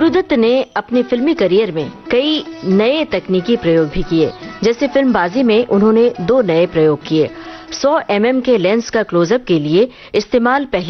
गुरुदत्त ने अपने फिल्मी करियर में कई नए तकनीकी प्रयोग भी किए। जैसे फिल्मबाजी में उन्होंने 2 नए प्रयोग किए। 100 mm के लेंस का क्लोजअप के लिए इस्तेमाल पहली